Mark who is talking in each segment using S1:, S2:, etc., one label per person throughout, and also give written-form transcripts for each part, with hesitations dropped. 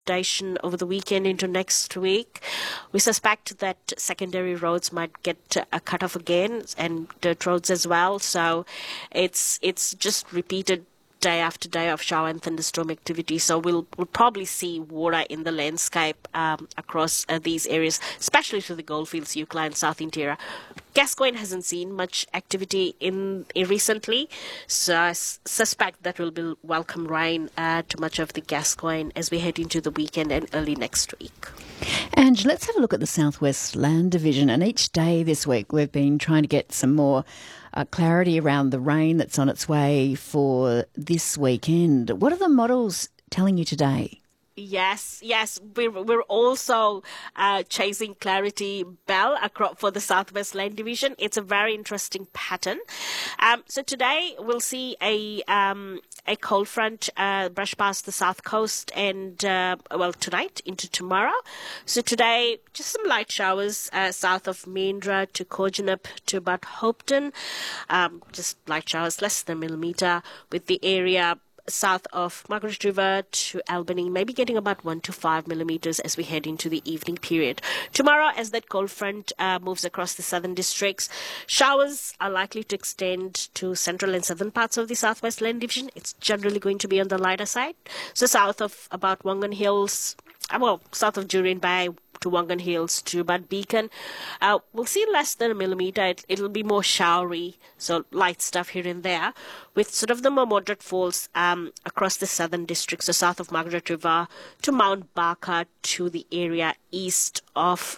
S1: precipitation over the weekend into next week. We suspect that secondary roads might get cut off again, and dirt roads as well. So it's just repeated day after day of shower and thunderstorm activity. So we'll probably see water in the landscape across these areas, especially through the Goldfields, Eucla and South Interior. Gascoyne hasn't seen much activity in recently, so I suspect that will be welcome rain to much of the Gascoyne as we head into the weekend and early next week.
S2: And let's have a look at the Southwest Land Division. And each day this week we've been trying to get some more clarity around the rain that's on its way for this weekend. What are the models telling you today?
S1: Yes, we're also chasing clarity, Belle, for the Southwest Land Division. It's a very interesting pattern. So today we'll see a cold front brush past the south coast and, tonight into tomorrow. So today, just some light showers south of Meandra to Kojonup to about Hopetoun. Just light showers, less than a millimetre, with the area south of Margaret River to Albany, maybe getting about 1 to 5 millimetres as we head into the evening period. Tomorrow, as that cold front moves across the southern districts, showers are likely to extend to central and southern parts of the Southwest Land Division. It's generally going to be on the lighter side. So south of about Wangan Hills, south of Jurien Bay to Wangan Hills to about Beacon, we'll see less than a millimetre. It'll be more showery, so light stuff here and there, with sort of the more moderate falls across the southern districts, so south of Margaret River to Mount Barker to the area east of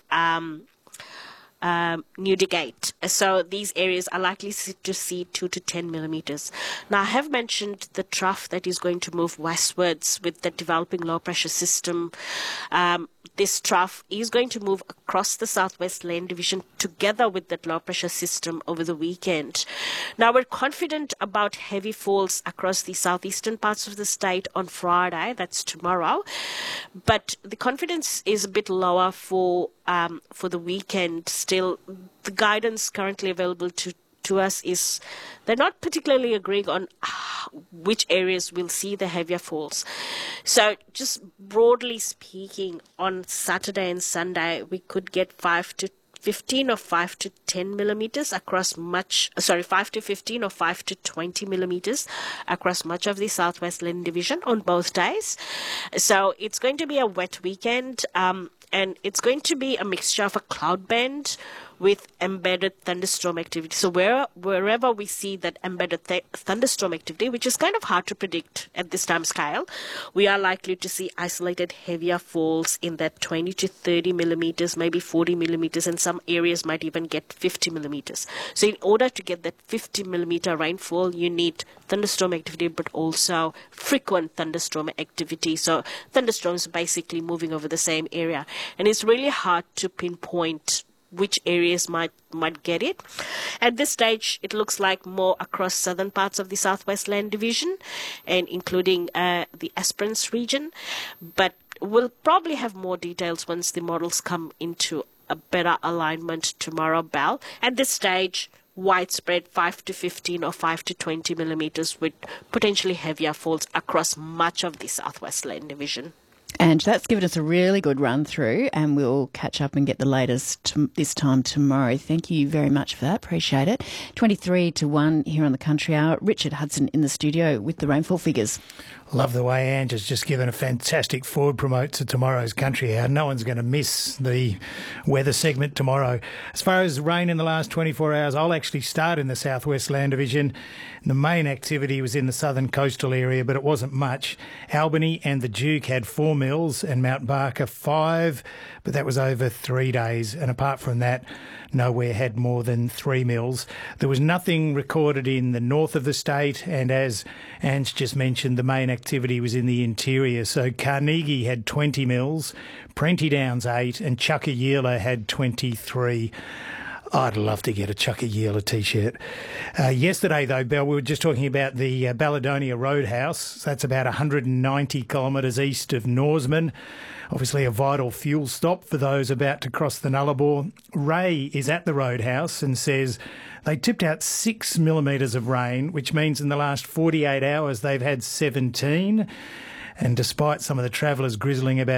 S1: Newdigate. So these areas are likely to see 2 to 10 millimetres. Now, I have mentioned the trough that is going to move westwards with the developing low pressure system. This trough is going to move across the Southwest Land Division together with that low pressure system over the weekend. Now, we're confident about heavy falls across the southeastern parts of the state on Friday, that's tomorrow, but the confidence is a bit lower for the weekend. Still, the guidance currently available to us is they're not particularly agreeing on which areas will see the heavier falls. So just broadly speaking, on Saturday and Sunday, we could get 5 to 15 or 5 to 10 millimetres across 5 to 15 or 5 to 20 millimetres across much of the Southwest Land Division on both days. So it's going to be a wet weekend, and it's going to be a mixture of a cloud band with embedded thunderstorm activity. So wherever we see that embedded thunderstorm activity, which is kind of hard to predict at this time scale, we are likely to see isolated heavier falls in that 20 to 30 millimetres, maybe 40 millimetres, and some areas might even get 50 millimetres. So in order to get that 50 millimetre rainfall, you need thunderstorm activity, but also frequent thunderstorm activity. So thunderstorms are basically moving over the same area. And it's really hard to pinpoint which areas might get it. At this stage, it looks like more across southern parts of the Southwest Land Division, and including the Esperance region. But we'll probably have more details once the models come into a better alignment tomorrow, Belle. At this stage, widespread 5 to 15 or 5 to 20 millimetres with potentially heavier falls across much of the Southwest Land Division.
S2: And that's given us a really good run through, and we'll catch up and get the latest this time tomorrow. Thank you very much for that. Appreciate it. 23 to 1 here on the Country Hour. Richard Hudson in the studio with the rainfall figures.
S3: Love the way Ange has just given a fantastic forward promote to tomorrow's Country Hour. No one's going to miss the weather segment tomorrow. As far as rain in the last 24 hours, I'll actually start in the Southwest Land Division. The main activity was in the southern coastal area, but it wasn't much. Albany and the Duke had 4 mils and Mount Barker 5, but that was over 3 days. And apart from that, nowhere had more than 3 mils. There was nothing recorded in the north of the state, and as Ange just mentioned, the main activity was in the interior. So Carnegie had 20 mils, Prenty Downs 8, and Chuckayeela had 23. I'd love to get a Chuckayeela T-shirt. Yesterday, though, Belle, we were just talking about the Balladonia Roadhouse. That's about 190 kilometres east of Norseman. Obviously a vital fuel stop for those about to cross the Nullarbor. Ray is at the Roadhouse and says they tipped out 6 millimetres of rain, which means in the last 48 hours they've had 17. And despite some of the travellers grizzling about